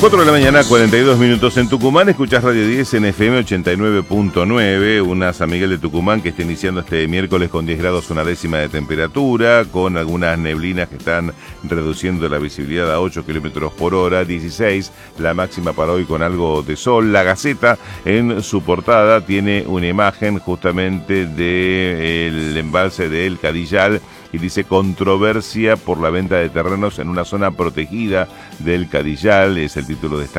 4 de la mañana, 42 minutos en Tucumán. Escuchás Radio 10 en FM 89.9. Una San Miguel de Tucumán que está iniciando este miércoles con 10 grados una décima de temperatura, con algunas neblinas que están reduciendo la visibilidad a 8 kilómetros por hora. 16 la máxima para hoy con algo de sol. La Gaceta en su portada tiene una imagen justamente del embalse de El Cadillal y dice: controversia por la venta de terrenos en una zona protegida del Cadillal. Es el título de esta